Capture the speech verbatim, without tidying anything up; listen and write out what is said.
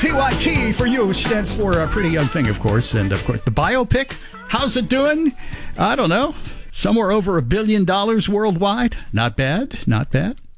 P Y T for you stands for a pretty young thing, of course. And, of course, the biopic, how's it doing? I don't know. Somewhere over a billion dollars worldwide. Not bad. Not bad.